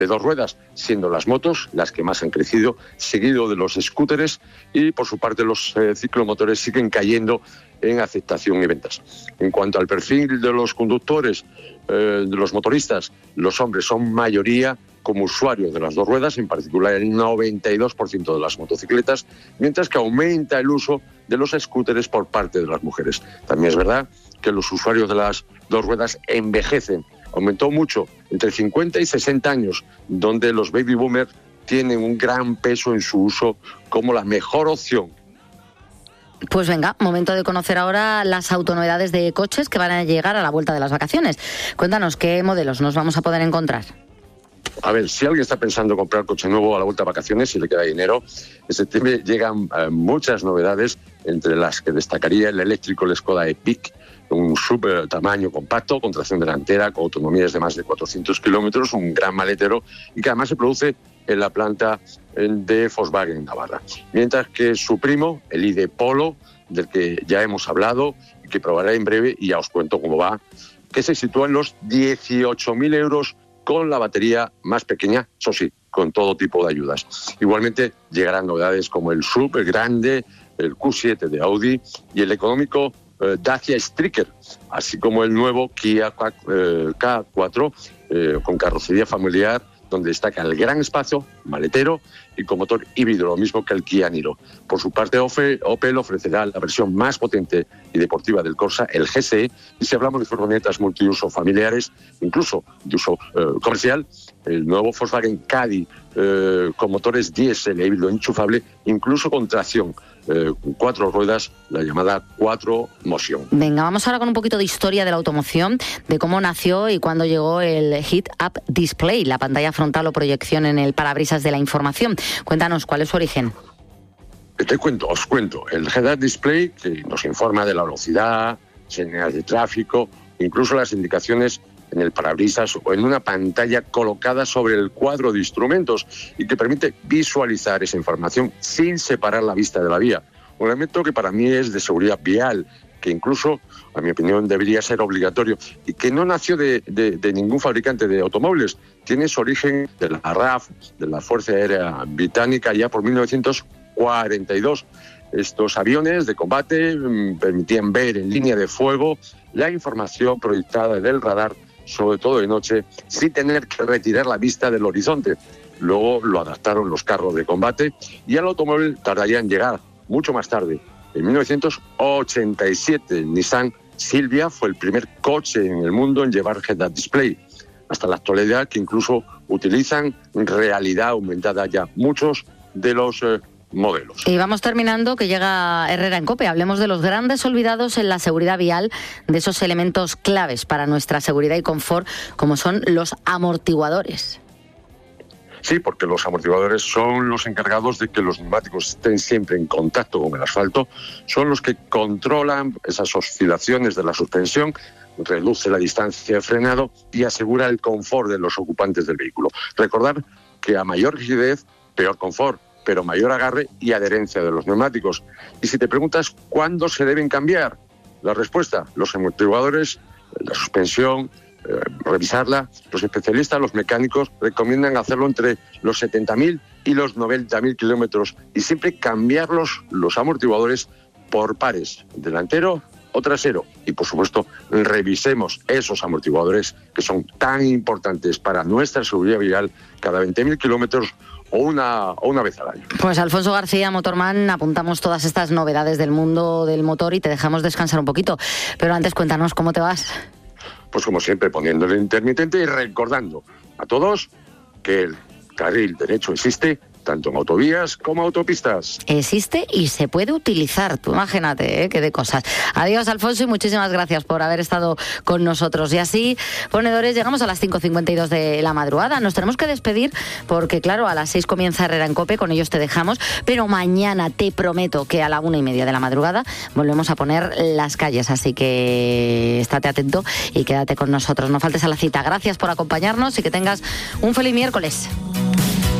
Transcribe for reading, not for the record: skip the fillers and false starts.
de dos ruedas, siendo las motos las que más han crecido, seguido de los scooters, y por su parte los ciclomotores siguen cayendo en aceptación y ventas. En cuanto al perfil de los conductores, de los motoristas, los hombres son mayoría como usuarios de las dos ruedas, en particular el 92% de las motocicletas, mientras que aumenta el uso de los scooters por parte de las mujeres. También es verdad que los usuarios de las dos ruedas envejecen. Aumentó mucho, entre 50 y 60 años, donde los baby boomers tienen un gran peso en su uso como la mejor opción. Pues venga, momento de conocer ahora las autonovedades de coches que van a llegar a la vuelta de las vacaciones. Cuéntanos, ¿qué modelos nos vamos a poder encontrar? A ver, si alguien está pensando comprar coche nuevo a la vuelta de vacaciones, si le queda dinero, en septiembre llegan muchas novedades, entre las que destacaría el eléctrico, el Skoda Epic, un super tamaño compacto, con tracción delantera, con autonomías de más de 400 kilómetros, un gran maletero, y que además se produce en la planta de Volkswagen Navarra. Mientras que su primo, el ID Polo, del que ya hemos hablado y que probaré en breve, y ya os cuento cómo va, que se sitúa en los 18.000 euros con la batería más pequeña, eso sí, con todo tipo de ayudas. Igualmente llegarán novedades como el SUV, el grande, el Q7 de Audi y el económico Dacia Stryker, así como el nuevo Kia K4 con carrocería familiar, donde destaca el gran espacio, maletero y con motor híbrido, lo mismo que el Kia Niro. Por su parte, Opel ofrecerá la versión más potente y deportiva del Corsa, el GSE, y si hablamos de furgonetas multiuso familiares, incluso de uso comercial, el nuevo Volkswagen Caddy con motores diésel e híbrido enchufable, incluso con tracción, 4 ruedas, la llamada 4Motion. Venga, vamos ahora con un poquito de historia de la automoción, de cómo nació y cuándo llegó el Head-Up Display, la pantalla frontal o proyección en el parabrisas de la información. Cuéntanos, ¿cuál es su origen? Os cuento. El Head-Up Display, que nos informa de la velocidad, señales de tráfico, incluso las indicaciones en el parabrisas o en una pantalla colocada sobre el cuadro de instrumentos, y que permite visualizar esa información sin separar la vista de la vía. Un elemento que para mí es de seguridad vial, que incluso, a mi opinión, debería ser obligatorio, y que no nació de ningún fabricante de automóviles. Tiene su origen de la RAF, de la Fuerza Aérea Británica, ya por 1942. Estos aviones de combate permitían ver en línea de fuego la información proyectada del radar, sobre todo de noche, sin tener que retirar la vista del horizonte. Luego lo adaptaron los carros de combate, y el automóvil tardaría en llegar mucho más tarde. En 1987, Nissan Silvia fue el primer coche en el mundo en llevar Head-Up Display. Hasta la actualidad, que incluso utilizan realidad aumentada ya muchos de los modelos. Y vamos terminando, que llega Herrera en COPE. Hablemos de los grandes olvidados en la seguridad vial, de esos elementos claves para nuestra seguridad y confort, como son los amortiguadores. Sí, porque los amortiguadores son los encargados de que los neumáticos estén siempre en contacto con el asfalto, son los que controlan esas oscilaciones de la suspensión, reduce la distancia de frenado y asegura el confort de los ocupantes del vehículo. Recordar que a mayor rigidez, peor confort, pero mayor agarre y adherencia de los neumáticos. Y si te preguntas cuándo se deben cambiar, la respuesta, los amortiguadores, la suspensión, revisarla, los especialistas, los mecánicos recomiendan hacerlo entre los 70.000 y los 90.000 kilómetros, y siempre cambiar los amortiguadores por pares, delantero o trasero. Y por supuesto, revisemos esos amortiguadores que son tan importantes para nuestra seguridad vial cada 20.000 kilómetros o una vez al año. Pues Alfonso García, Motorman, apuntamos todas estas novedades del mundo del motor y te dejamos descansar un poquito. Pero antes cuéntanos cómo te vas. Pues como siempre, poniendo el intermitente y recordando a todos que el carril derecho existe tanto en autovías como autopistas. Existe y se puede utilizar. Tú imagínate, qué de cosas. Adiós, Alfonso, y muchísimas gracias por haber estado con nosotros. Y así, ponedores, llegamos a las 5:52 de la madrugada. Nos tenemos que despedir porque, claro, a las 6 comienza Herrera en COPE, con ellos te dejamos, pero mañana te prometo que a la 1:30 de la madrugada volvemos a poner las calles, así que estate atento y quédate con nosotros. No faltes a la cita. Gracias por acompañarnos y que tengas un feliz miércoles.